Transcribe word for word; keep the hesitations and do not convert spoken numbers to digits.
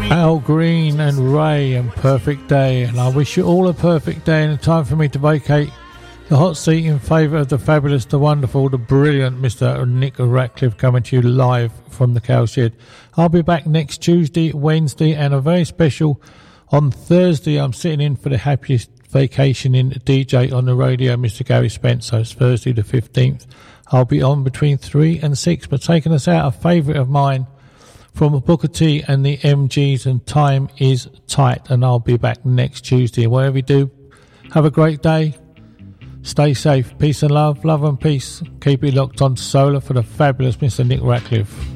Al Green and Ray and Perfect Day, and I wish you all a perfect day and a time for me to vacate the hot seat in favour of the fabulous, the wonderful, the brilliant Mister Nick Ratcliffe, coming to you live from the Cowshed. I'll be back next Tuesday, Wednesday, and a very special on Thursday. I'm sitting in for the happiest vacation in D J on the radio, Mister Gary Spence. So it's Thursday the fifteenth. I'll be on between three and six, but taking us out, a favourite of mine from Booker T and the M Gs, and Time Is Tight. And I'll be back next Tuesday. And whatever you do, have a great day. Stay safe. Peace and love. Love and peace. Keep it locked on to Solar for the fabulous Mister Nick Ratcliffe.